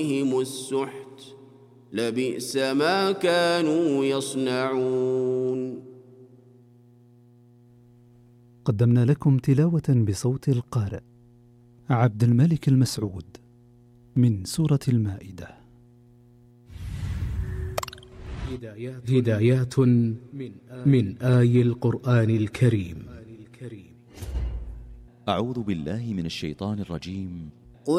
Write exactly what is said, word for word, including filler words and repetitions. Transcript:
عليهم السحت لبئس ما كانوا يصنعون. قدمنا لكم تلاوة بصوت القارئ عبد الملك المسعود من سورة المائدة. هدايات من آي القرآن الكريم. أعوذ بالله من الشيطان الرجيم.